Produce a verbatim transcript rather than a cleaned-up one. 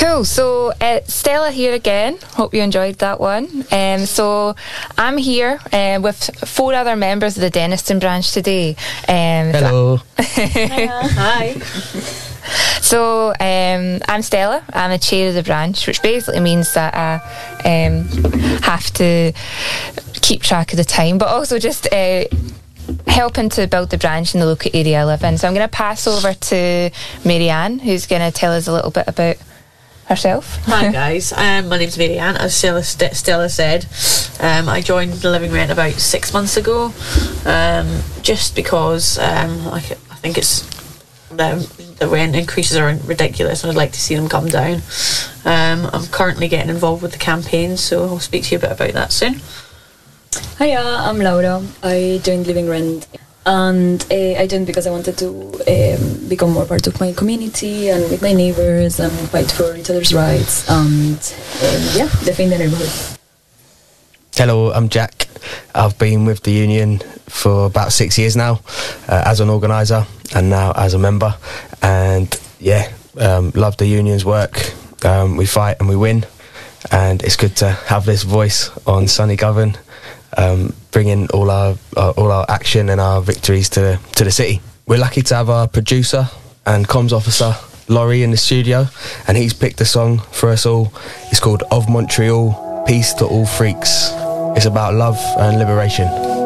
Cool. So uh, Stella here again. Hope you enjoyed that one. Um, so I'm here uh, with four other members of the Dennistoun branch today. Um, Hello. Hi. So um, I'm Stella. I'm the chair of the branch, which basically means that I um, have to keep track of the time, but also just uh, helping to build the branch in the local area I live in. So I'm going to pass over to Marianne, who's going to tell us a little bit about herself. Hi guys, um, my name's Marianne. As Stella, St- Stella said, um, I joined the Living Rent about six months ago, um, just because um, I, I think it's the, the rent increases are ridiculous and I'd like to see them come down. Um, I'm currently getting involved with the campaign, so I'll speak to you a bit about that soon. Hiya, I'm Laura. I joined Living Rent, and uh, I joined because I wanted to um, become more part of my community and with my neighbours and fight for each other's rights and um, yeah, defend the neighbourhood. Hello, I'm Jack. I've been with the union for about six years now, uh, as an organiser and now as a member. And yeah, um, love the union's work. Um, we fight and we win, and it's good to have this voice on Sunny Govan, um, bringing all our uh, all our action and our victories to the, to the city. We're lucky to have our producer and comms officer Laurie in the studio, and he's picked a song for us all. It's called Of Montreal, Peace to All Freaks. It's about love and liberation.